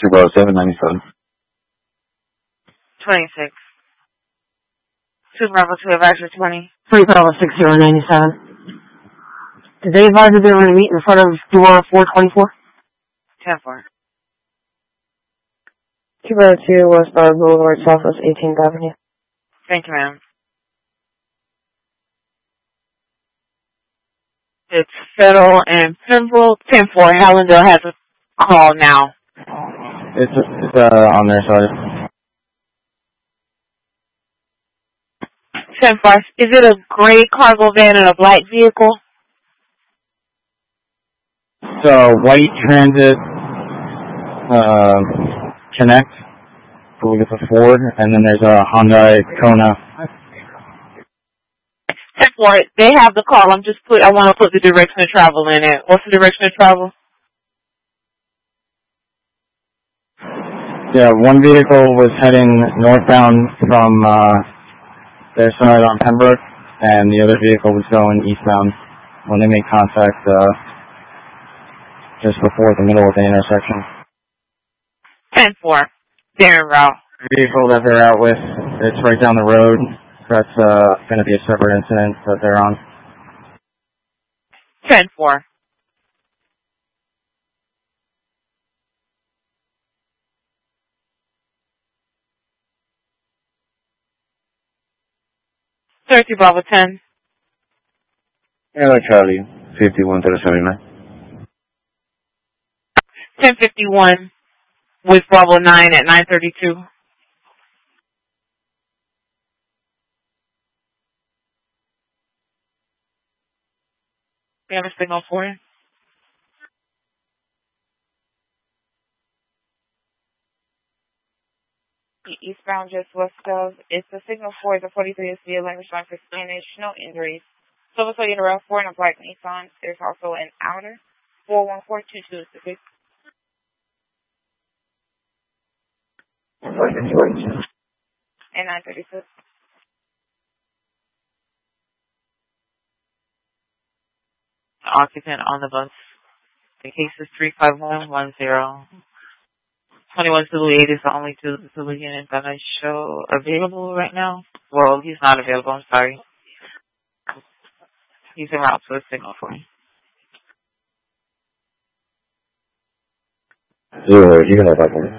20797. 26. 2 Bravo 2 advisor 20. 3 Bravo 6097. Did they advise that they were going to meet in front of door 424? 10-4. 2 Bravo 2 West Ballard Boulevard, Southwest 18th Avenue. Thank you, ma'am. It's Federal and Pembroke. 10-4. Hallandale has a call now. It's on their side. 10-5. Is it a gray cargo van and a black vehicle? So, White Transit Connect, I believe it's a Ford, and then there's a Hyundai Kona. 10-4. They have the call. I want to put the direction of travel in it. What's the direction of travel? Yeah, one vehicle was heading northbound from their side on Pembroke, and the other vehicle was going eastbound when they made contact just before the middle of the intersection. 10-4. Darren route. The vehicle that they're out with, it's right down the road. That's going to be a separate incident that they're on. 10-4. Turkey Bravo 10. Hello, Charlie. 51379. 1051 with Bravo 9 at 932. We have a signal for you. Eastbound just west of, it's the signal for the 43 SVA language line for Spanish, no injuries. So we'll tell you in around 4 in a black Nissan. There's also an outer 41422 and 936. Occupant on the bus. The case is 35110. 21 Zulu 8 is the only Zulu unit that I show available right now. Well, he's not available, I'm sorry. He's en route to a signal for me. You can have that one.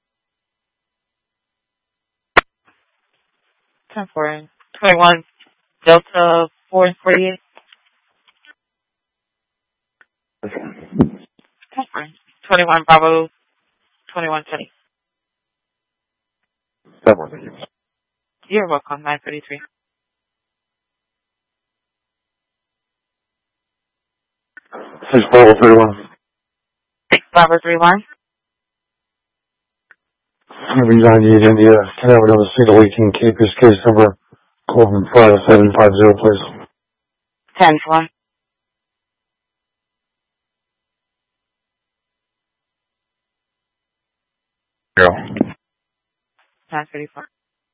10-4. 21 Delta 448. 10-4. 21 Bravo 2120. 7. You're welcome, 933. This is Bravo 31. 6 Bravo 31. Number 98 India. Can I have another single 18 Capers case number? Coleman 5750, please. 10-4. Zero. 934.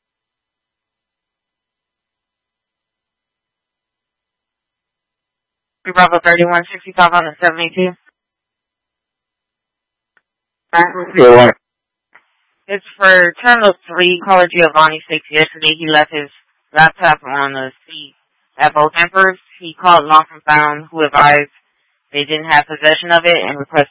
Bravo 31, 65 on the 72. It's for Terminal 3, caller Giovanni states yesterday he left his laptop on the seat at both Emperors. He called Lost and Found, who advised they didn't have possession of it and requested